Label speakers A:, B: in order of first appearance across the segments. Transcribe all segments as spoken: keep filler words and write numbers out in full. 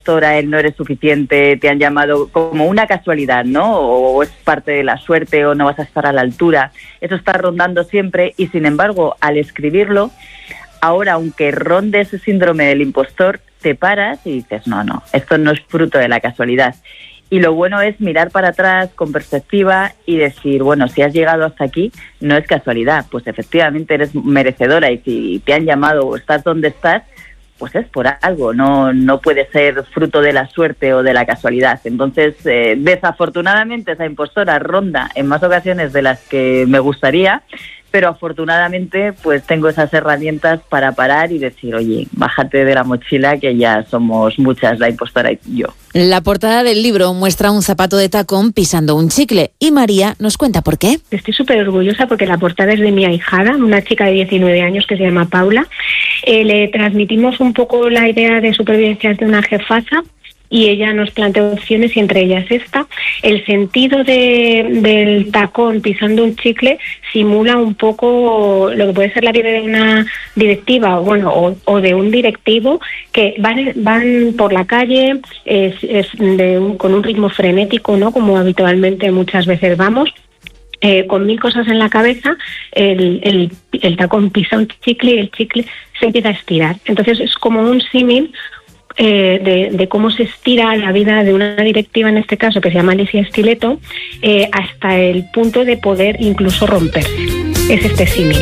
A: impostora, el no eres suficiente, te han llamado como una casualidad, ¿no? O es parte de la suerte o no vas a estar a la altura. Eso está rondando siempre y, sin embargo, al escribirlo, ahora, aunque ronde ese síndrome del impostor, te paras y dices, no, no, esto no es fruto de la casualidad. Y lo bueno es mirar para atrás con perspectiva y decir, bueno, si has llegado hasta aquí, no es casualidad, pues efectivamente eres merecedora y si te han llamado o estás donde estás, pues es por algo, no, no puede ser fruto de la suerte o de la casualidad. Entonces, eh, desafortunadamente, esa impostora ronda en más ocasiones de las que me gustaría, pero afortunadamente pues tengo esas herramientas para parar y decir, oye, bájate de la mochila que ya somos muchas, la impostora y yo.
B: La portada del libro muestra un zapato de tacón pisando un chicle y María nos cuenta por qué.
C: Estoy súper orgullosa porque la portada es de mi ahijada, una chica de diecinueve años que se llama Paula. Eh, le transmitimos un poco la idea de supervivencia de una jefaza y ella nos plantea opciones y entre ellas esta. El sentido de, del tacón pisando un chicle simula un poco lo que puede ser la vida de una directiva bueno, o, o de un directivo que van, van por la calle es, es de un, con un ritmo frenético, ¿no? Como habitualmente muchas veces vamos. Eh, con mil cosas en la cabeza, el, el, el tacón pisa un chicle y el chicle se empieza a estirar. Entonces es como un símil Eh, de, de cómo se estira la vida de una directiva, en este caso, que se llama Alicia Stiletto, eh, hasta el punto de poder incluso romperse. Es este símil.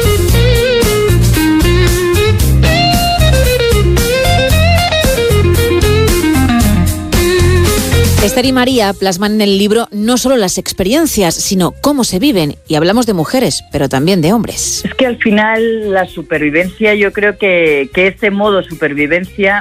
B: Esther y María plasman en el libro no solo las experiencias, sino cómo se viven. Y hablamos de mujeres, pero también de hombres.
A: Es que al final la supervivencia, yo creo que, que ese modo supervivencia,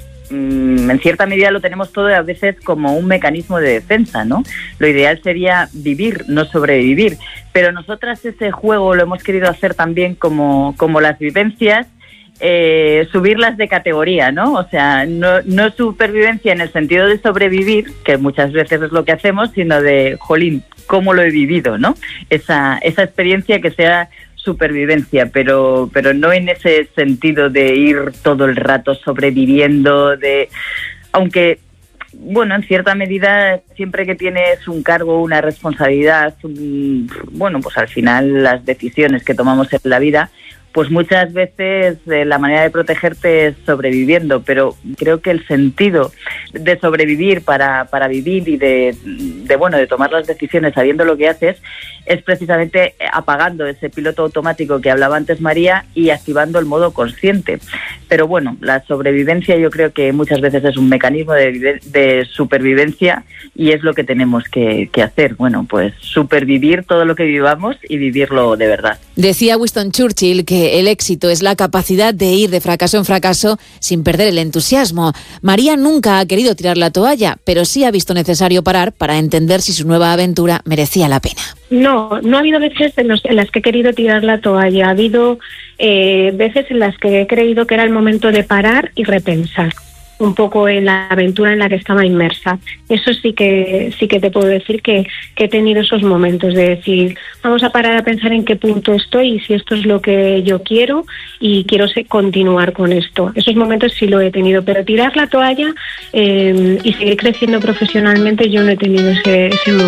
A: en cierta medida lo tenemos todo a veces como un mecanismo de defensa, ¿no? Lo ideal sería vivir, no sobrevivir, pero nosotras ese juego lo hemos querido hacer también como, como las vivencias, eh, subirlas de categoría, ¿no? O sea, no, no supervivencia en el sentido de sobrevivir, que muchas veces es lo que hacemos, sino de, jolín, cómo lo he vivido, ¿no? Esa, esa experiencia que sea supervivencia, pero pero no en ese sentido de ir todo el rato sobreviviendo, de aunque bueno, en cierta medida siempre que tienes un cargo, una responsabilidad, un, bueno, pues al final las decisiones que tomamos en la vida, pues muchas veces eh, la manera de protegerte es sobreviviendo, pero creo que el sentido de sobrevivir para, para vivir y de, de, bueno, de tomar las decisiones sabiendo lo que haces es precisamente apagando ese piloto automático que hablaba antes María y activando el modo consciente. Pero bueno, la sobrevivencia yo creo que muchas veces es un mecanismo de, de supervivencia y es lo que tenemos que, que hacer. Bueno, pues supervivir todo lo que vivamos y vivirlo de verdad.
B: Decía Winston Churchill que el éxito es la capacidad de ir de fracaso en fracaso sin perder el entusiasmo. María nunca ha querido tirar la toalla, pero sí ha visto necesario parar para entender si su nueva aventura merecía la pena.
C: No, no ha habido veces en, los, en las que he querido tirar la toalla. Ha habido eh, veces en las que he creído que era el momento de parar y repensar un poco en la aventura en la que estaba inmersa. Eso sí que sí que te puedo decir que, que he tenido esos momentos de decir, vamos a parar a pensar en qué punto estoy y si esto es lo que yo quiero y quiero continuar con esto. Esos momentos sí lo he tenido, pero tirar la toalla eh, y seguir creciendo profesionalmente yo no he tenido ese, ese momento.